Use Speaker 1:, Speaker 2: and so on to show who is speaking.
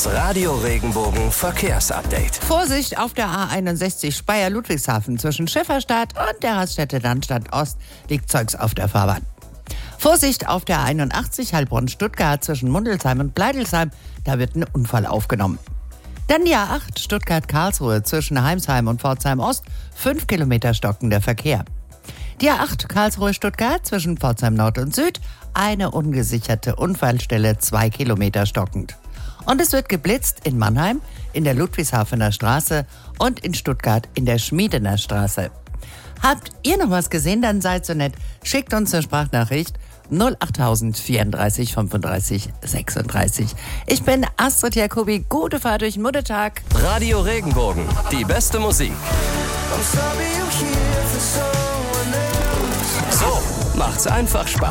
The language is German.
Speaker 1: Das Radio Regenbogen Verkehrsupdate.
Speaker 2: Vorsicht auf der A61 Speyer-Ludwigshafen zwischen Schifferstadt und der Raststätte Dannstatt Ost liegt Zeugs auf der Fahrbahn. Vorsicht auf der A81 Heilbronn-Stuttgart zwischen Mundelsheim und Bleidelsheim, da wird ein Unfall aufgenommen. Dann die A8 Stuttgart-Karlsruhe zwischen Heimsheim und Pforzheim Ost, 5 Kilometer stockender Verkehr. Die A8 Karlsruhe-Stuttgart zwischen Pforzheim Nord und Süd, eine ungesicherte Unfallstelle, 2 Kilometer stockend. Und es wird geblitzt in Mannheim, in der Ludwigshafener Straße und in Stuttgart in der Schmiedener Straße. Habt ihr noch was gesehen? Dann seid so nett, schickt uns eine Sprachnachricht 08000 34 35 36. Ich bin Astrid Jacobi, gute Fahrt durch den Muttertag.
Speaker 1: Radio Regenbogen, die beste Musik. So macht's einfach Spaß.